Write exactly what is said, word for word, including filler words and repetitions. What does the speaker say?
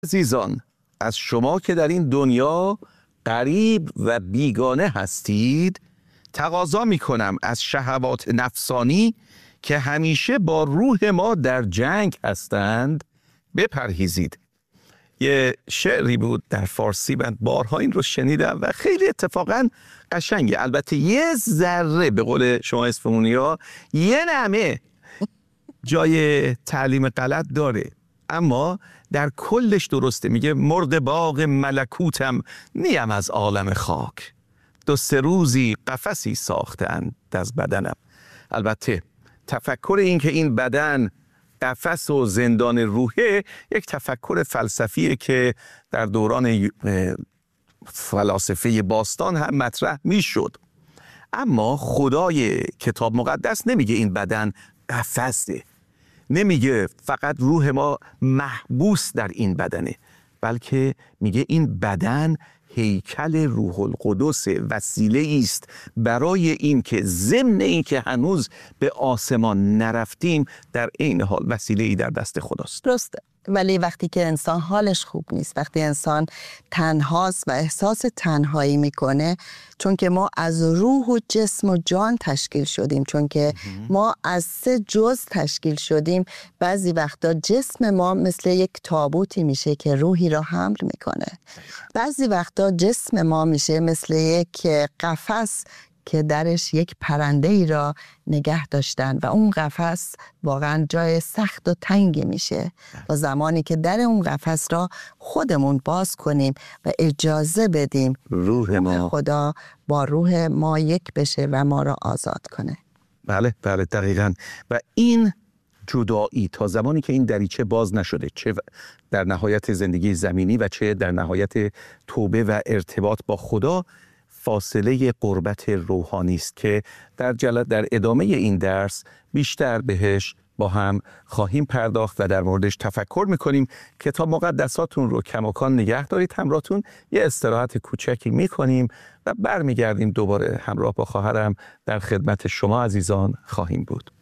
عزیزان، از شما که در این دنیا غریب و بیگانه هستید تقاضا می کنم از شهوات نفسانی که همیشه با روح ما در جنگ هستند بپرهیزید. یه شعری بود در فارسی، من بارها این رو شنیدم و خیلی اتفاقا قشنگه. البته یه ذره به قول شما اصفهانی ها یه نمه جای تعلیم غلط داره، اما در کلش درسته. میگه مرد باغ ملکوتم نیم از عالم خاک، دو سه روزی قفسی ساختند از بدنم. البته تفکر این که این بدن قفس و زندان روحه یک تفکر فلسفیه که در دوران فلاسفه باستان هم مطرح میشد، اما خدای کتاب مقدس نمیگه این بدن قفسه، نمیگه فقط روح ما محبوس در این بدنه، بلکه میگه این بدن هیکل روح القدس، وسیله است برای این که ضمن این که هنوز به آسمان نرفتیم در این حال وسیله ای در دست خداست. درسته، ولی وقتی که انسان حالش خوب نیست، وقتی انسان تنهاست و احساس تنهایی میکنه، چون که ما از روح و جسم و جان تشکیل شدیم، چون که ما از سه جز تشکیل شدیم، بعضی وقتا جسم ما مثل یک تابوتی میشه که روحی را حمل میکنه، بعضی وقتا جسم ما میشه مثل یک قفس که درش یک پرنده ای را نگه داشتن و اون قفس واقعا جای سخت و تنگی میشه و زمانی که در اون قفس را خودمون باز کنیم و اجازه بدیم روح ما خدا با روح ما یک بشه و ما را آزاد کنه. بله بله دقیقاً. و این جدایی تا زمانی که این دریچه باز نشده، چه در نهایت زندگی زمینی و چه در نهایت توبه و ارتباط با خدا، فاصله قربت روحانی است که در جلسه در ادامه این درس بیشتر بهش با هم خواهیم پرداخت و در موردش تفکر میکنیم. کتاب مقدساتون رو کماکان نگه دارید همراهتون، یه استراحت کوچکی میکنیم و برمیگردیم دوباره همراه با خواهرم در خدمت شما عزیزان خواهیم بود.